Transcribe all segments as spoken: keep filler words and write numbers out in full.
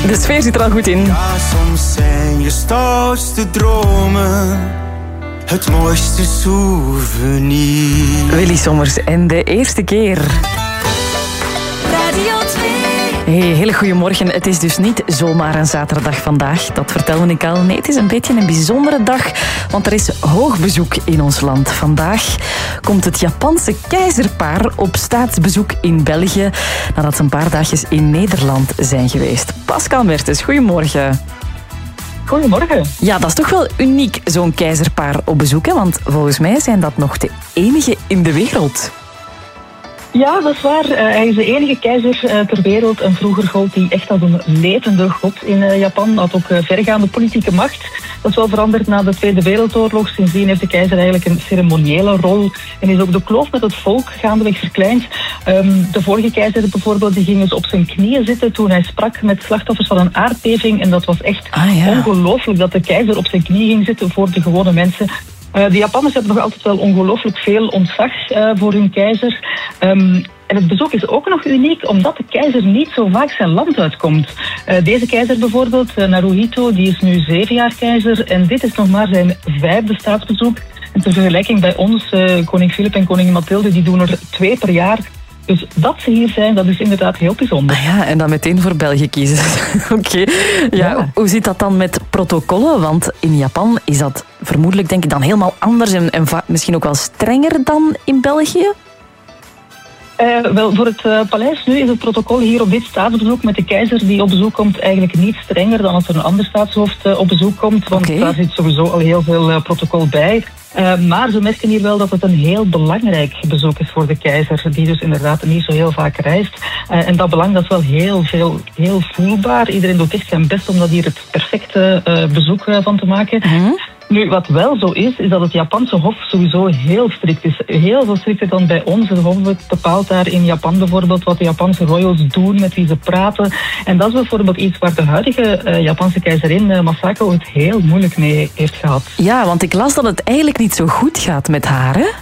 De sfeer zit er al goed in. Ja, soms zijn je stoutste dromen het mooiste souvenir. Willy Sommers en de eerste keer. Radio twee. Hey, hele goedemorgen. Het is dus niet zomaar een zaterdag vandaag. Dat vertelde ik al. Nee, het is een beetje een bijzondere dag, want er is hoog bezoek in ons land. Vandaag komt het Japanse keizerpaar op staatsbezoek in België, nadat ze een paar dagjes in Nederland zijn geweest. Pascal Mertens, goedemorgen. Goedemorgen. Ja, dat is toch wel uniek, zo'n keizerpaar op bezoek, hè? Want volgens mij zijn dat nog de enige in de wereld. Ja, dat is waar. Uh, hij is de enige keizer uh, ter wereld en vroeger gold hij echt als een levende god in uh, Japan. Had ook uh, vergaande politieke macht. Dat is wel veranderd na de Tweede Wereldoorlog. Sindsdien heeft de keizer eigenlijk een ceremoniële rol en is ook de kloof met het volk gaandeweg verkleind. Um, de vorige keizer bijvoorbeeld, die ging dus op zijn knieën zitten toen hij sprak met slachtoffers van een aardbeving. En dat was echt ah, ja. ongelooflijk dat de keizer op zijn knie ging zitten voor de gewone mensen. Uh, de Japanners hebben nog altijd wel ongelooflijk veel ontzag uh, voor hun keizer. Um, en het bezoek is ook nog uniek, omdat de keizer niet zo vaak zijn land uitkomt. Uh, deze keizer bijvoorbeeld, uh, Naruhito, die is nu zeven jaar keizer. En dit is nog maar zijn vijfde staatsbezoek. En ter vergelijking bij ons, uh, koning Filip en koningin Mathilde, die doen er twee per jaar. Dus dat ze hier zijn, dat is inderdaad heel bijzonder. Ah ja, en dan meteen voor België kiezen. Oké. Okay. Ja, ja. Hoe zit dat dan met protocollen? Want in Japan is dat vermoedelijk, denk ik, dan helemaal anders en, en va- misschien ook wel strenger dan in België? Uh, wel, voor het uh, paleis nu is het protocol hier op dit staatsbezoek met de keizer die op bezoek komt eigenlijk niet strenger dan als er een ander staatshoofd uh, op bezoek komt. Want okay. Daar zit sowieso al heel veel uh, protocol bij. Uh, maar ze merken hier wel dat het een heel belangrijk bezoek is voor de keizer, die dus inderdaad niet zo heel vaak reist. Uh, en dat belang dat is wel heel veel, heel voelbaar. Iedereen doet echt zijn best om dat hier het perfecte uh, bezoek uh, van te maken. Mm-hmm. Nu, wat wel zo is, is dat het Japanse hof sowieso heel strikt is. Heel veel strikter dan bij ons. Het hof bepaalt daar in Japan bijvoorbeeld wat de Japanse royals doen, met wie ze praten. En dat is bijvoorbeeld iets waar de huidige uh, Japanse keizerin uh, Masako het heel moeilijk mee heeft gehad. Ja, want ik las dat het eigenlijk niet zo goed gaat met haar, hè?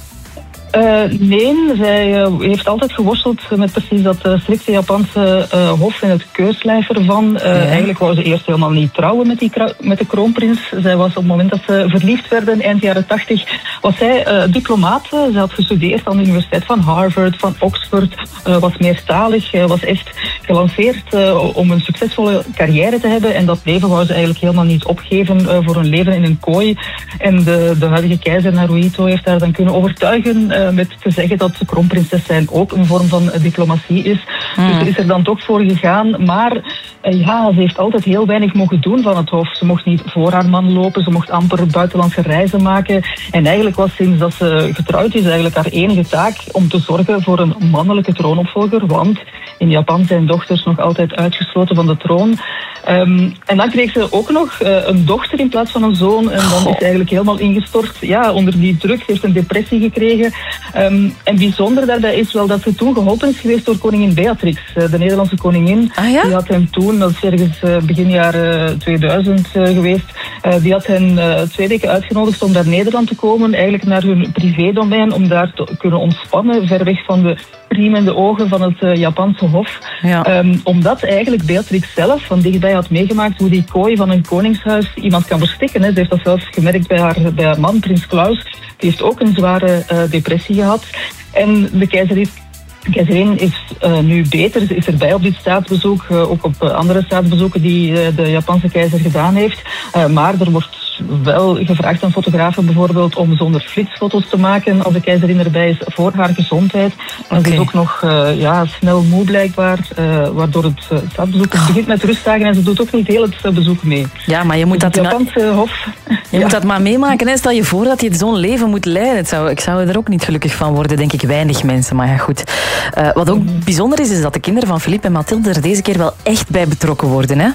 Uh, nee, zij uh, heeft altijd geworsteld met precies dat uh, strikte Japanse uh, hof en het keurslijf ervan. Uh, ja. Eigenlijk wou ze eerst helemaal niet trouwen met, die kra- met de kroonprins. Zij was op het moment dat ze verliefd werden, eind jaren tachtig, was zij uh, diplomaat. Ze had gestudeerd aan de universiteit van Harvard, van Oxford, uh, was meertalig, uh, was echt gelanceerd uh, om een succesvolle carrière te hebben. En dat leven wou ze eigenlijk helemaal niet opgeven uh, voor een leven in een kooi. En de, de huidige keizer Naruhito heeft haar dan kunnen overtuigen uh, met te zeggen dat de kroonprinses zijn ook een vorm van diplomatie is. Hmm. Dus ze is er dan toch voor gegaan. Maar uh, ja, ze heeft altijd heel weinig mogen doen van het hof. Ze mocht niet voor haar man lopen, ze mocht amper buitenlandse reizen maken. En eigenlijk was sinds dat ze getrouwd is eigenlijk haar enige taak om te zorgen voor een mannelijke troonopvolger. Want in Japan zijn dochters nog altijd uitgesloten van de troon. Um, en dan kreeg ze ook nog uh, een dochter in plaats van een zoon. En dan is ze eigenlijk helemaal ingestort. Ja, onder die druk. Ze heeft een depressie gekregen. Um, en bijzonder daarbij is wel dat ze toen geholpen is geweest door koningin Beatrix, uh, de Nederlandse koningin. Ah, ja? Die had hem toen, dat is ergens uh, begin jaren tweeduizend uh, geweest, uh, die had hen uh, twee weken uitgenodigd om naar Nederland te komen. Eigenlijk naar hun privédomein, om daar te kunnen ontspannen, ver weg van de priemende ogen van het uh, Japanse hof. Ja. Um, omdat eigenlijk Beatrix zelf van dichtbij had meegemaakt hoe die kooi van een koningshuis iemand kan verstikken. Hè. Ze heeft dat zelfs gemerkt bij haar, bij haar man, prins Klaus. Die heeft ook een zware uh, depressie gehad. En de keizerin, de keizerin is uh, nu beter. Ze is erbij op dit staatsbezoek. Uh, ook op uh, andere staatsbezoeken die uh, de Japanse keizer gedaan heeft. Uh, maar er wordt wel gevraagd aan fotografen bijvoorbeeld om zonder flitsfoto's te maken als de keizerin erbij is voor haar gezondheid. En okay. Ze is ook nog uh, ja, snel moe blijkbaar, uh, waardoor het uh, staatsbezoek oh. begint met rustdagen en ze doet ook niet heel het uh, bezoek mee. Ja, maar je moet dus dat... Het Japanse na... hof... Je ja. moet dat maar meemaken. Hè. Stel je voor dat je zo'n leven moet leiden. Het zou, ik zou er ook niet gelukkig van worden, denk ik, weinig mensen. Maar ja, goed. Uh, wat ook bijzonder is, is dat de kinderen van Filip en Mathilde er deze keer wel echt bij betrokken worden, hè?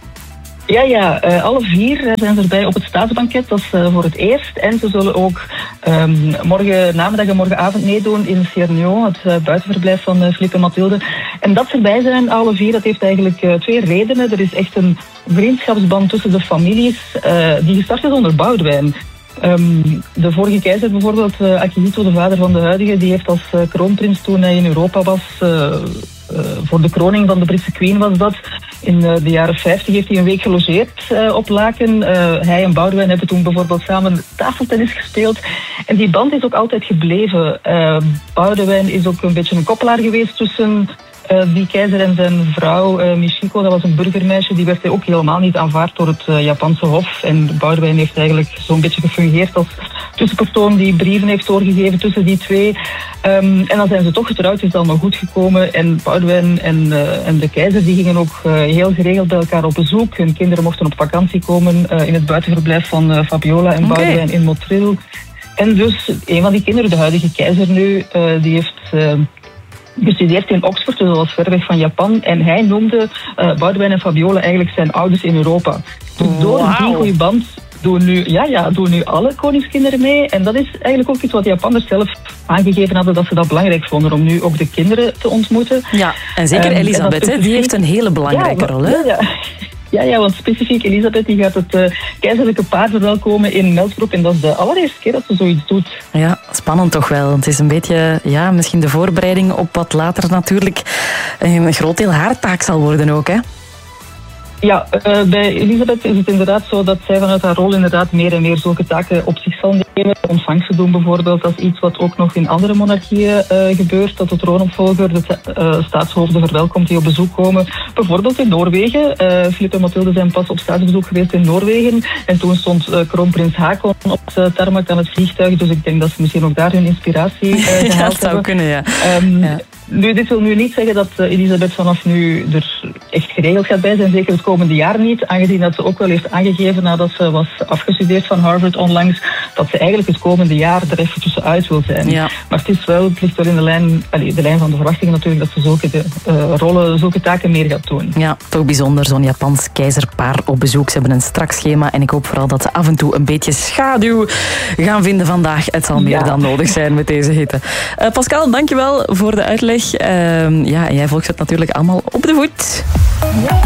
Ja, ja, uh, alle vier zijn erbij op het staatsbanket. Dat is uh, voor het eerst. En ze zullen ook um, morgen namiddag en morgenavond meedoen in Cernio, het uh, buitenverblijf van uh, Filip en Mathilde. En dat ze erbij zijn, alle vier, dat heeft eigenlijk uh, twee redenen. Er is echt een vriendschapsband tussen de families uh, die gestart is onder Boudewijn. Um, de vorige keizer bijvoorbeeld, uh, Akihito, de vader van de huidige, die heeft als uh, kroonprins toen hij in Europa was... Uh, Uh, voor de kroning van de Britse queen was dat, In uh, de jaren vijftig heeft hij een week gelogeerd uh, op Laken. Uh, hij en Boudewijn hebben toen bijvoorbeeld samen tafeltennis gespeeld. En die band is ook altijd gebleven. Uh, Boudewijn is ook een beetje een koppelaar geweest tussen uh, die keizer en zijn vrouw uh, Michiko. Dat was een burgermeisje. Die werd ook helemaal niet aanvaard door het uh, Japanse hof. En Boudewijn heeft eigenlijk zo'n beetje gefungeerd als tussenpersoon die brieven heeft doorgegeven tussen die twee. Um, en dan zijn ze toch getrouwd, is het allemaal goed gekomen. En Boudewijn en, uh, en de keizer die gingen ook uh, heel geregeld bij elkaar op bezoek. Hun kinderen mochten op vakantie komen uh, in het buitenverblijf van uh, Fabiola en okay. Boudewijn in Motril. En dus een van die kinderen, de huidige keizer nu, uh, die heeft Uh, gestudeerd in Oxford, dus dat was ver weg van Japan. En hij noemde uh, Boudewijn en Fabiola eigenlijk zijn ouders in Europa. Dus door wow. die goede band doen nu, ja, ja, doen nu alle koningskinderen mee. En dat is eigenlijk ook iets wat de Japanners zelf aangegeven hadden, dat ze dat belangrijk vonden, om nu ook de kinderen te ontmoeten. Ja, en zeker Elisabeth, um, die heeft een hele belangrijke ja, rol. Hè? Ja, ja. Ja, ja, want specifiek Elisabeth die gaat het uh, keizerlijke paar verwelkomen in Meldbroek. En dat is de allereerste keer dat ze zoiets doet. Ja, spannend toch wel. Het is een beetje, ja, misschien de voorbereiding op wat later natuurlijk een groot deel haar taak zal worden ook, hè? Ja, uh, bij Elisabeth is het inderdaad zo dat zij vanuit haar rol inderdaad meer en meer zulke taken op zich zal nemen. Ontvangsten doen bijvoorbeeld, dat is iets wat ook nog in andere monarchieën uh, gebeurt. Dat de troonopvolger de uh, staatshoofden verwelkomt die op bezoek komen. Bijvoorbeeld in Noorwegen. Uh, Filip en Mathilde zijn pas op staatsbezoek geweest in Noorwegen. En toen stond uh, kroonprins Haakon op de tarmac aan het vliegtuig. Dus ik denk dat ze misschien ook daar hun inspiratie uh, gehaald ja, dat zou hebben. kunnen, ja. Um, ja. Nu, dit wil nu niet zeggen dat uh, Elisabeth vanaf nu er echt geregeld gaat bij zijn. Zeker het komende jaar niet. Aangezien dat ze ook wel heeft aangegeven nadat ze was afgestudeerd van Harvard onlangs, dat ze eigenlijk het komende jaar er even tussenuit wil zijn. Ja. Maar het is wel, het ligt wel in de lijn, allez, de lijn van de verwachtingen natuurlijk, dat ze zulke de, uh, rollen, zulke taken meer gaat doen. Ja, toch bijzonder. Zo'n Japans keizerpaar op bezoek. Ze hebben een strak schema en ik hoop vooral dat ze af en toe een beetje schaduw gaan vinden vandaag. Het zal meer ja. dan nodig zijn met deze hitte. Uh, Pascal, dankjewel voor de uitleg. Uh, ja, jij volgt het natuurlijk allemaal op de voet. Ja.